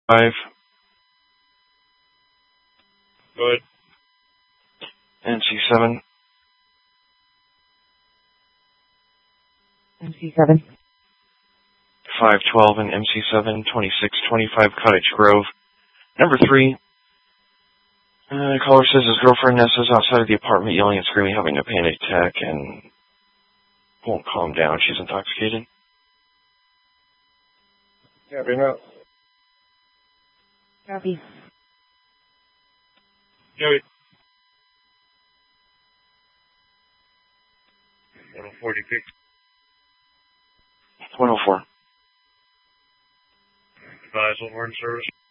5. Go ahead. NC7. NC7. 512 and MC7, 2625 Cottage Grove. Number 3. Caller says his girlfriend Nessa's outside of the apartment yelling and screaming, having a panic attack, and won't calm down. She's intoxicated. Copy now. Copy. Joey. 140 pick. 104. Advise on horn service.